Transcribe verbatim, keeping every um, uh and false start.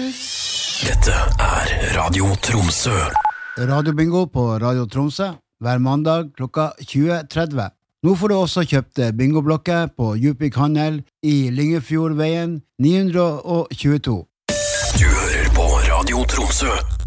Dette er Radio Tromsø. Radiobingo på Radio Tromsø hver mandag klokka tjue tretti. Nå får du også kjøpt bingoblokker på Djupvik Handel i Lyngefjordveien ni hundre tjueto. Du hører på Radio Tromsø.